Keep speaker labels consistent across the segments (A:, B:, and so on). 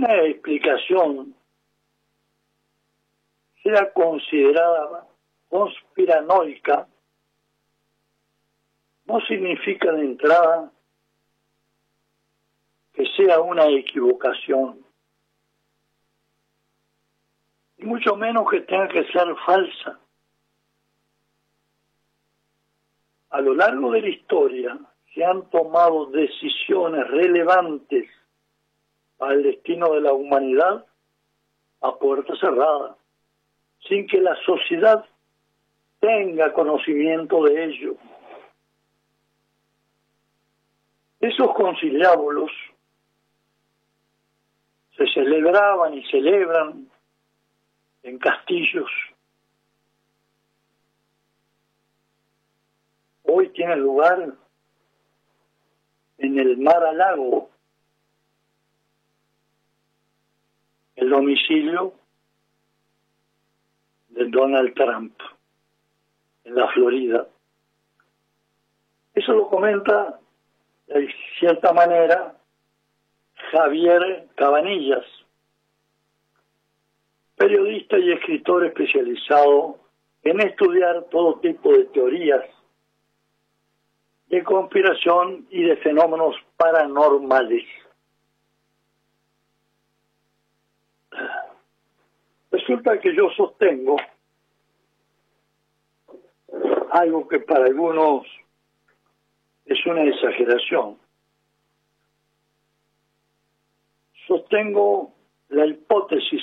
A: una explicación sea considerada conspiranoica, no significa de entrada que sea una equivocación, y mucho menos que tenga que ser falsa. A lo largo de la historia se han tomado decisiones relevantes para el destino de la humanidad a puerta cerrada, sin que la sociedad tenga conocimiento de ello. Esos conciliábulos se celebraban y celebran en castillos. Hoy tiene lugar en el Mar-a-Lago, el domicilio de Donald Trump, en la Florida. Eso lo comenta, de cierta manera, Javier Cabanillas, periodista y escritor especializado en estudiar todo tipo de teorías de conspiración y de fenómenos paranormales. Resulta que yo sostengo algo que para algunos es una exageración. Sostengo la hipótesis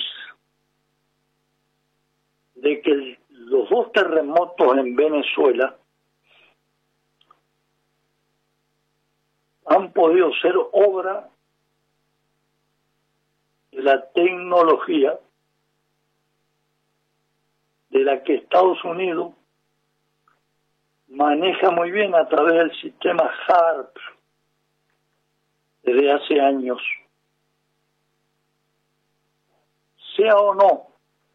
A: de que los dos terremotos en Venezuela han podido ser obra de la tecnología de la que Estados Unidos maneja muy bien a través del sistema HAARP desde hace años. Sea o no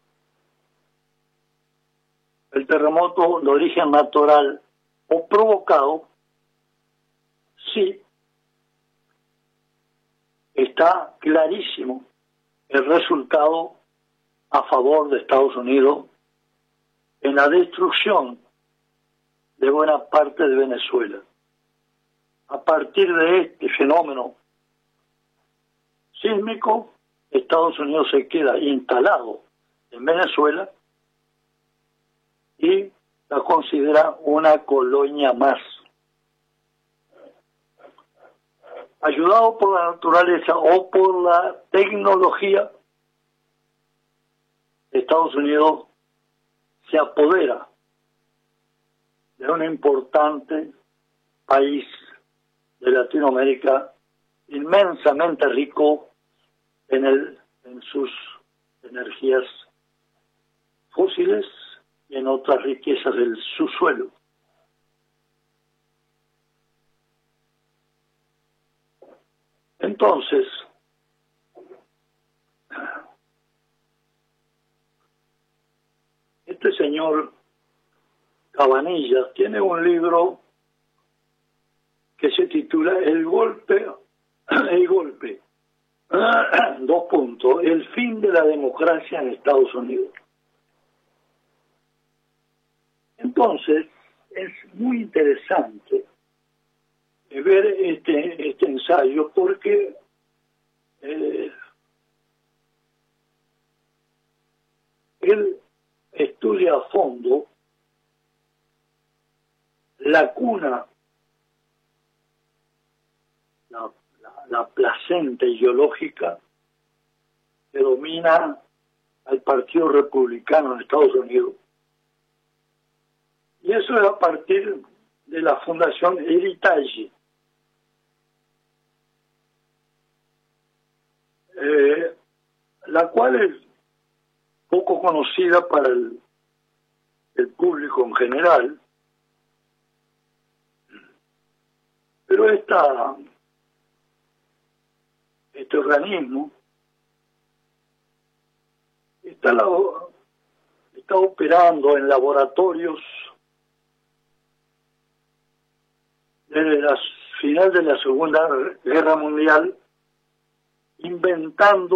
A: el terremoto de origen natural o provocado, sí está clarísimo el resultado a favor de Estados Unidos en la destrucción de buena parte de Venezuela. A partir de este fenómeno sísmico, Estados Unidos se queda instalado en Venezuela y la considera una colonia más. Ayudado por la naturaleza o por la tecnología, Estados Unidos se apodera de un importante país de Latinoamérica inmensamente rico en sus energías fósiles y en otras riquezas del subsuelo. Entonces, este señor Cabanillas tiene un libro que se titula El golpe, dos puntos, el fin de la democracia en Estados Unidos. Entonces, es muy interesante ver este ensayo porque él estudia a fondo la cuna, la placenta ideológica que domina al Partido Republicano en Estados Unidos. Y eso es a partir de la Fundación Heritage, la cual es poco conocida para el público en general, pero este organismo está operando en laboratorios desde la final de la Segunda Guerra Mundial, inventando